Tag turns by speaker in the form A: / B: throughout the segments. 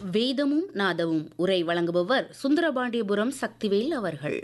A: வேதமும் நாதமும் உரை வழங்குபவர் சுந்தரபாண்டியபுரம் சக்திவேல் அவர்கள்.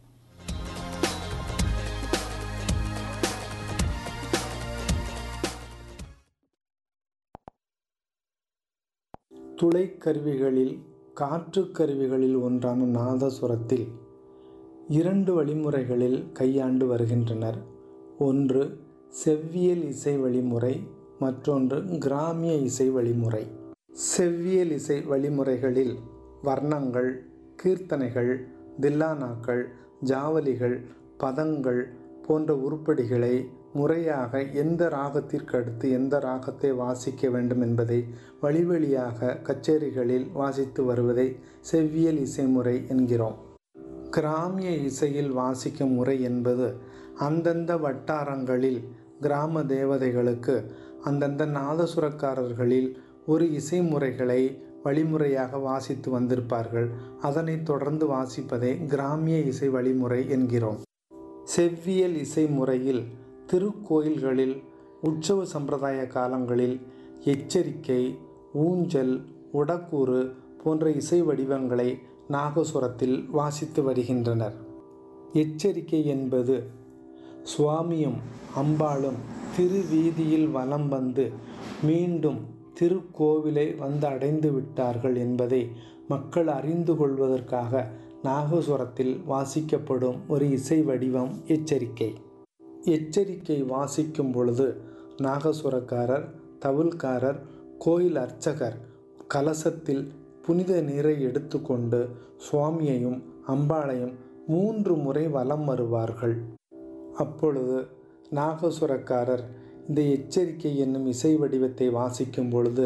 B: துளைக்கருவிகளில் காற்றுக்கருவிகளில் ஒன்றான நாதசுரத்தில் 2 வழிமுறைகளில் கையாண்டு வருகின்றனர். ஒன்று செவ்வியல் இசை வழிமுறை, மற்றொன்று கிராமிய இசை வழிமுறை. செவ்வியல் இசை வழிமுறைகளில் வர்ணங்கள், கீர்த்தனைகள், தில்லானாக்கள், ஜாவலிகள், பதங்கள் போன்ற உருப்படிகளை முறையாக எந்த ராகத்திற்கு அடுத்து எந்த ராகத்தை வாசிக்க வேண்டும் என்பதை வழிவழியாக கச்சேரிகளில் வாசித்து வருவதை செவ்வியல் இசைமுறை என்கிறோம். கிராமிய இசையில் வாசிக்கும் முறை என்பது அந்தந்த வட்டாரங்களில் கிராம தேவதைகளுக்கு அந்தந்த நாதசுரக்காரர்களில் ஒரு இசைமுறைகளை வழிமுறையாக வாசித்து வந்திருப்பார்கள். அதனைத் தொடர்ந்து வாசிப்பதை கிராமிய இசை வழிமுறை என்கிறோம். செவ்வியல் இசை முறையில் திருக்கோயில்களில் உற்சவ சம்பிரதாய காலங்களில் எச்சரிக்கை, ஊஞ்சல், உடக்கூறு போன்ற இசை வடிவங்களை நாகசுரத்தில் வாசித்து வருகின்றனர். எச்சரிக்கை என்பது சுவாமியும் அம்பாளும் திருவீதியில் வலம் வந்து மீண்டும் திருக்கோவிலை வந்து அடைந்து விட்டார்கள் என்பதை மக்கள் அறிந்து கொள்வதற்காக நாகசுரத்தில் வாசிக்கப்படும் ஒரு இசை வடிவம் எச்சரிக்கை. எச்சரிக்கை வாசிக்கும் பொழுது நாகசுரக்காரர், தவுல்காரர், கோயில் அர்ச்சகர் கலசத்தில் புனித நீரை எடுத்துக்கொண்டு சுவாமியையும் அம்பாளையும் 3 முறை வலம் வருவார்கள். அப்பொழுது நாகசுரக்காரர் இந்த எச்சரிக்கை என்னும் இசை வடிவத்தை வாசிக்கும் பொழுது